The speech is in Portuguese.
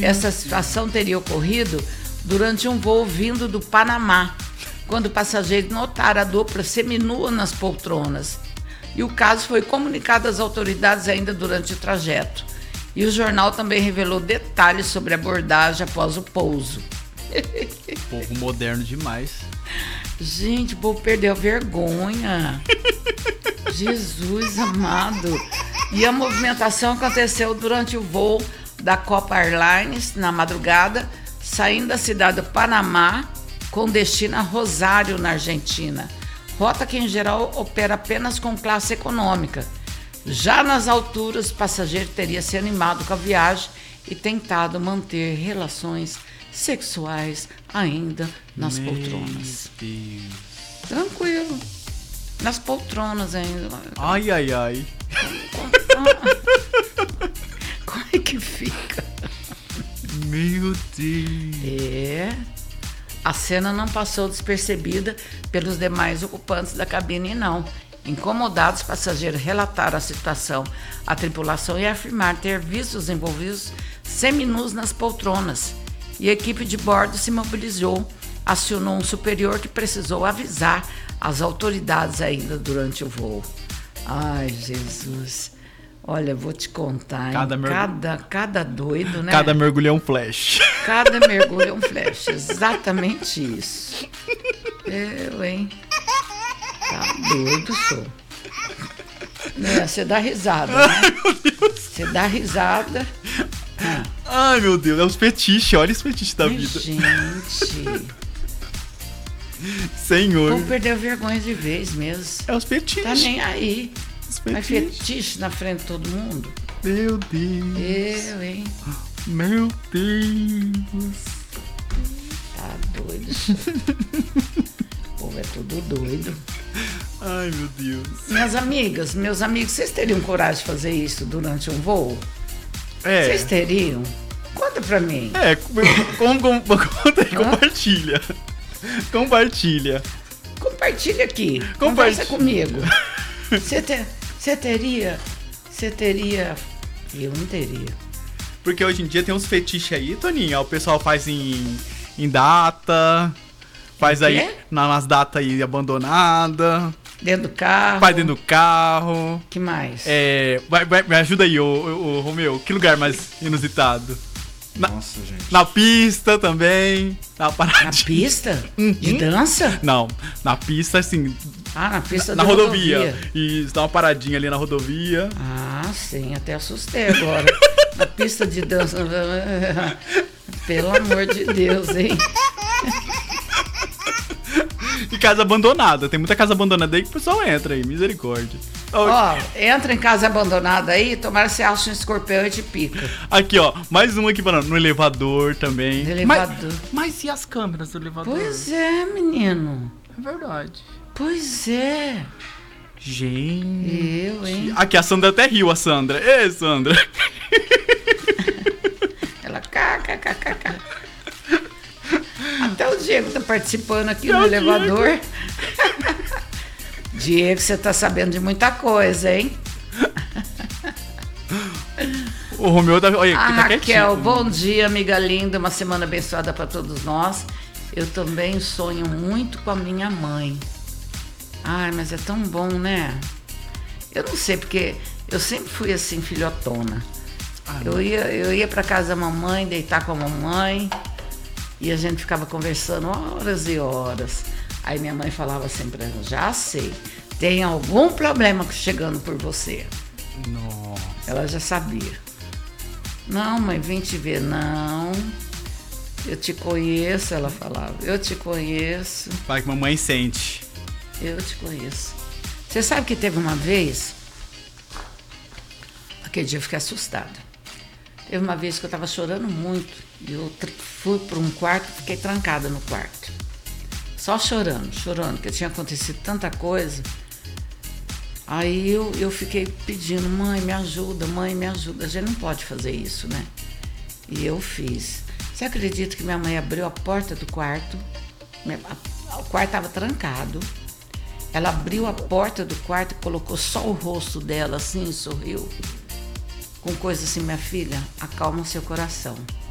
Essa situação teria ocorrido durante um voo vindo do Panamá, quando passageiros notaram a dupla seminua nas poltronas. E o caso foi comunicado às autoridades ainda durante o trajeto. E o jornal também revelou detalhes sobre a abordagem após o pouso. Povo moderno demais. Gente, o povo perdeu a vergonha. Jesus amado. E a movimentação aconteceu durante o voo da Copa Airlines, na madrugada, saindo da cidade do Panamá, com destino a Rosário, na Argentina. Rota que, em geral, opera apenas com classe econômica. Já nas alturas, o passageiro teria se animado com a viagem e tentado manter relações sexuais ainda nas poltronas. Deus. Tranquilo. Nas poltronas ainda. Ai, ai, ai. Como é que fica? Meu Deus. É. A cena não passou despercebida pelos demais ocupantes da cabine, não. Incomodados, os passageiros relataram a situação à tripulação e afirmaram ter visto os envolvidos seminus nas poltronas. E a equipe de bordo se mobilizou, acionou um superior que precisou avisar as autoridades ainda durante o voo. Ai, Jesus. Olha, vou te contar, hein? Cada doido, né? Cada mergulho é um flash. Cada mergulho é um flash. Exatamente isso. Eu, hein? Tá doido, sou. Né? Você dá risada, né? Ai, meu Deus. Você dá risada. Ai, meu Deus. É os fetiches. Olha os fetiches da Ai, vida. gente. Senhor. Vou perder a vergonha de vez mesmo. É os fetiches. Tá nem aí. Os Mas fetiches. fetiche na frente de todo mundo. Meu Deus. Eu, hein? Meu Deus. Tá doido, sou. O povo é tudo doido. Ai, meu Deus. Minhas amigas, meus amigos, vocês teriam coragem de fazer isso durante um voo? É. Vocês teriam? Conta pra mim. É, conta aí, compartilha. Compartilha. Compartilha aqui. Conversa comigo. Você teria? Você teria? Eu não teria. Porque hoje em dia tem uns fetiches aí, Toninho. O pessoal faz em data, faz aí nas datas aí abandonadas. Dentro do carro. Faz dentro do carro. Que mais? Me ajuda aí, ô Romeu. Que lugar mais inusitado? Nossa, gente. Na pista também. Na pista? De dança? Não, na pista, assim. Na pista na da rodovia. E dá uma paradinha ali na rodovia. Ah, sim, até assustei agora. Na pista de dança. Pelo amor de Deus, hein? E casa abandonada. Tem muita casa abandonada aí que o pessoal entra aí. Misericórdia. Ó, entra em casa abandonada aí, tomara que você ache um escorpião e te pica. Aqui, ó. Mais um aqui falando. No elevador também. No elevador. Mas e as câmeras do elevador? Pois é, menino. É verdade. Pois é. Gente. Eu, hein? Aqui, a Sandra até riu, a Sandra. Ê, Sandra. Ela kkkk. Até o Diego tá participando aqui no elevador. Diego, você tá sabendo de muita coisa, hein? O Romeu tá... Olha, aqui tá Raquel, quietinho. bom dia, amiga linda. Uma semana abençoada para todos nós. Eu também sonho muito com a minha mãe. Ai, mas é tão bom, né? Eu não sei, porque eu sempre fui assim, filhotona. Eu ia pra casa da mamãe, deitar com a mamãe, e a gente ficava conversando horas e horas. Aí minha mãe falava assim pra ela, já sei, tem algum problema chegando por você. Nossa. Ela já sabia. Não, mãe, vim te ver. Não, eu te conheço, ela falava. Eu te conheço. Fala que mamãe sente. Eu te conheço. Você sabe que teve uma vez, aquele dia eu fiquei assustada. Teve uma vez que eu estava chorando muito, e eu fui para um quarto e fiquei trancada no quarto. Só chorando, porque tinha acontecido tanta coisa. Aí eu fiquei pedindo, mãe, me ajuda, mãe, me ajuda. A gente não pode fazer isso, né? E eu fiz. Você acredita que minha mãe abriu a porta do quarto? O quarto estava trancado. Ela abriu a porta do quarto e colocou só o rosto dela assim e sorriu. Com coisa assim, minha filha, acalma o seu coração.